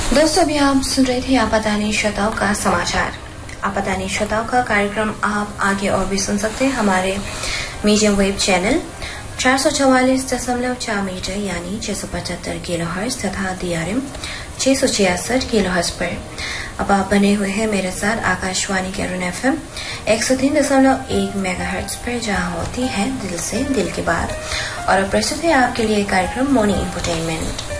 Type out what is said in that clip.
दोस्तों, अभी आप सुन रहे थे आपातानी श्रोताओं का समाचार। आपातानी श्रोताओं का कार्यक्रम आप आगे और भी सुन सकते हैं हमारे मीडियम वेब चैनल 444.4 मीटर यानी 675 किलोहर्ट्ज तथा DRM 666 किलोहर्ट्ज पर। अब आप बने हुए हैं मेरे साथ आकाशवाणी के अरुण FM 103.1 मेगाहर्ट्ज पर, जहां होती है दिल से दिल की बात। और अब प्रस्तुत है आपके लिए कार्यक्रम मॉर्निंग इंफोटेनमेंट।